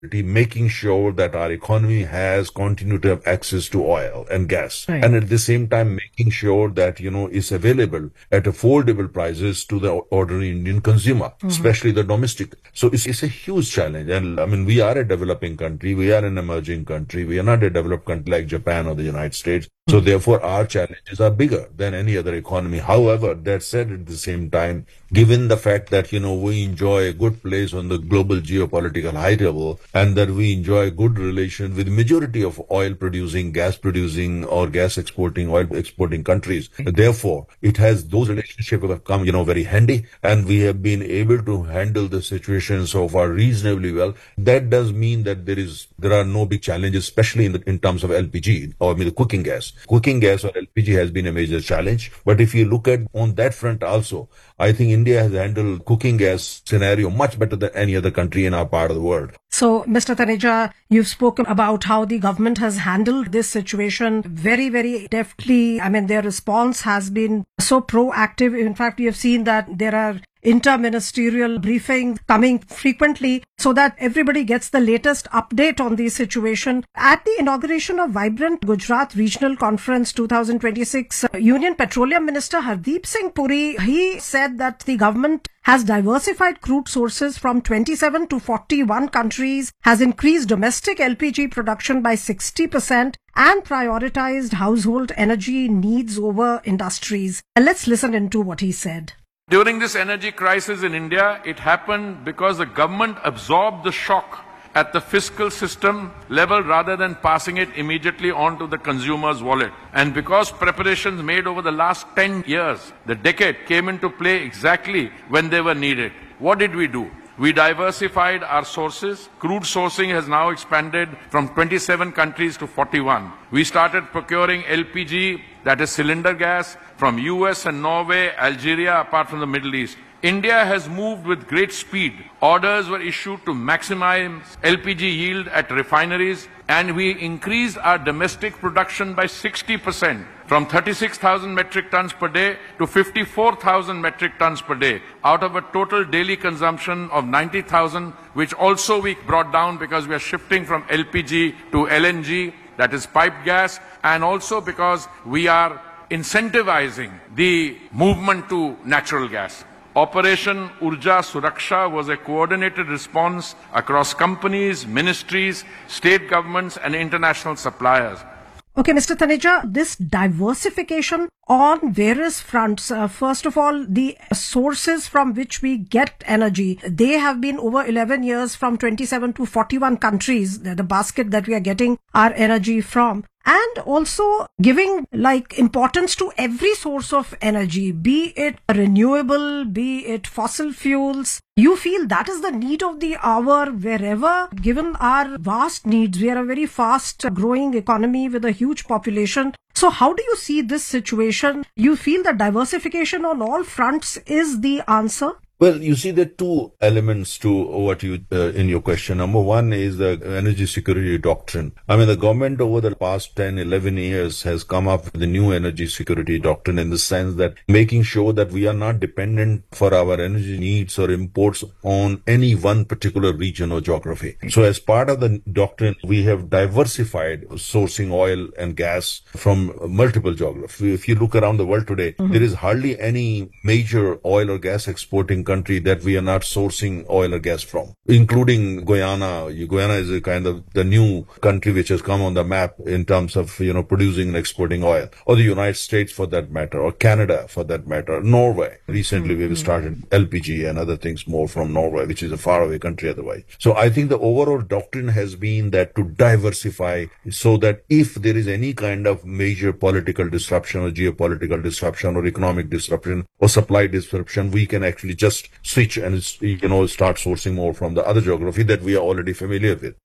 making sure that our economy has continued to have access to oil and gas, Right. and at the same time making sure that it's available at affordable prices to the ordinary Indian consumer, especially the domestic. So it's a huge challenge, and I mean, we are a developing country, we are an emerging country, we are not a developed country like Japan or the United States. So therefore, our challenges are bigger than any other economy. However, that said, at the same time, given the fact that, we enjoy a good place on the global geopolitical high level, and that we enjoy a good relation with majority of oil producing, gas producing, or gas exporting, oil exporting countries. Therefore, it has those relationships have come, very handy, and we have been able to handle the situation so far reasonably well. That does mean that there are no big challenges, especially in terms of LPG, or the cooking gas. Cooking gas or LPG has been a major challenge. But if you look at on that front also, I think India has handled cooking gas scenario much better than any other country in our part of the world. So, Mr. Taneja, you've spoken about how the government has handled this situation very, very deftly. I mean, their response has been so proactive. In fact, we have seen that there are inter-ministerial briefings coming frequently so that everybody gets the latest update on the situation. At the inauguration of Vibrant Gujarat Regional Conference 2026, Union Petroleum Minister Hardeep Singh Puri, he said that the government has diversified crude sources from 27 to 41 countries, has increased domestic LPG production by 60%, and prioritized household energy needs over industries. And let's listen into what he said. During this energy crisis in India, it happened because the government absorbed the shock at the fiscal system level rather than passing it immediately on to the consumer's wallet. And because preparations made over the last 10 years, the decade came into play exactly when they were needed. What did we do? We diversified our sources. Crude sourcing has now expanded from 27 countries to 41. We started procuring LPG, that is cylinder gas, from US and Norway, Algeria, apart from the Middle East. India has moved with great speed. Orders were issued to maximize LPG yield at refineries, and we increased our domestic production by 60%, from 36,000 metric tons per day to 54,000 metric tons per day, out of a total daily consumption of 90,000, which also we brought down because we are shifting from LPG to LNG, that is piped gas, and also because we are incentivizing the movement to natural gas. Operation Urja Suraksha was a coordinated response across companies, ministries, state governments, and international suppliers. Okay, Mr. Taneja, this diversification on various fronts. First of all, the sources from which we get energy, they have been over 11 years from 27 to 41 countries, the basket that we are getting our energy from. And also giving importance to every source of energy, be it renewable, be it fossil fuels. You feel that is the need of the hour wherever, given our vast needs. We are a very fast growing economy with a huge population. So how do you see this situation? You feel that diversification on all fronts is the answer? Well, you see, there are two elements to what you in your question. Number one is the energy security doctrine. I mean, the government over the past 10, 11 years has come up with the new energy security doctrine in the sense that making sure that we are not dependent for our energy needs or imports on any one particular region or geography. So as part of the doctrine, we have diversified sourcing oil and gas from multiple geographies. If you look around the world today, there is hardly any major oil or gas exporting country that we are not sourcing oil or gas from, including Guyana. Guyana is a kind of the new country which has come on the map in terms of, producing and exporting oil, or the United States for that matter, or Canada for that matter, Norway. Recently we've started LPG and other things more from Norway, which is a faraway country otherwise. So I think the overall doctrine has been that to diversify so that if there is any kind of major political disruption or geopolitical disruption or economic disruption or supply disruption, we can actually just switch and, start sourcing more from the other geography that we are already familiar with.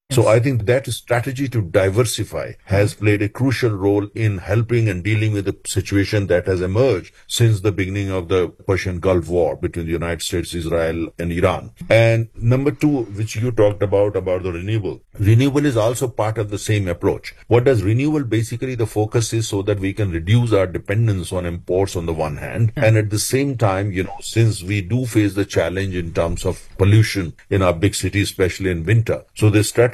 So I think that strategy to diversify has played a crucial role in helping and dealing with the situation that has emerged since the beginning of the Persian Gulf War between the United States, Israel, and Iran. And number two, which you talked about the renewable. Renewable is also part of the same approach. What does renewable basically, the focus is so that we can reduce our dependence on imports on the one hand, and at the same time, since we do face the challenge in terms of pollution in our big cities, especially in winter. So this strategy